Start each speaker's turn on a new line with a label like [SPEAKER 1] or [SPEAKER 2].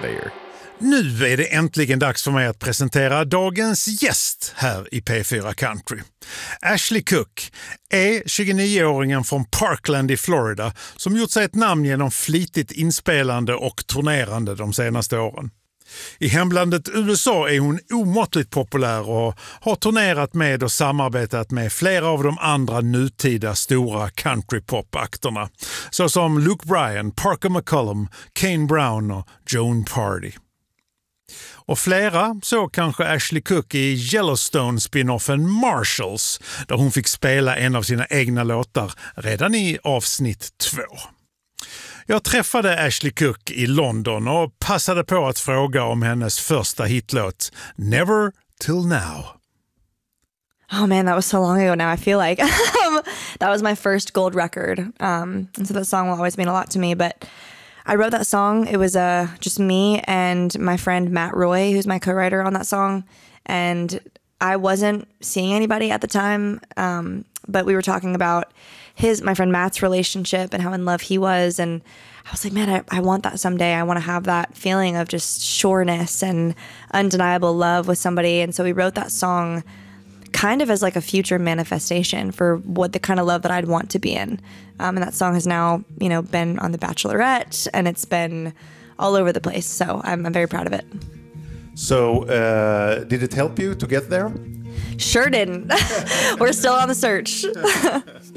[SPEAKER 1] layer.
[SPEAKER 2] Nu är det äntligen dags för mig att presentera dagens gäst här i P4 Country. Ashley Cook är 29-åringen från Parkland i Florida som gjort sig ett namn genom flitigt inspelande och turnerande de senaste åren. I hemlandet USA är hon omåttligt populär och har turnerat med och samarbetat med flera av de andra nutida stora countrypop-akterna, såsom Luke Bryan, Parker McCollum, Kane Brown och Joan Pardy. Och flera så kanske Ashley Cook i Yellowstone-spinoffen Marshalls, där hon fick spela en av sina egna låtar redan i avsnitt 2. Jag träffade Ashley Cook i London och passade på att fråga om hennes första hitlåt, Never Till Now.
[SPEAKER 3] Oh man, that was so long ago now, I feel like. That was my first gold record. And so that song will always mean a lot to me. But I wrote that song. It was just me and my friend Matt Roy, who's my co-writer on that song. And I wasn't seeing anybody at the time, but we were talking about my friend Matt's relationship and how in love he was. And I was like, man, I want that someday. I want to have that feeling of just sureness and undeniable love with somebody. And so we wrote that song kind of as like a future manifestation for what the kind of love that I'd want to be in. And that song has now, been on The Bachelorette, and it's been all over the place. So I'm very proud of it.
[SPEAKER 1] So did it help you to get there?
[SPEAKER 3] Sure didn't. We're still on the search.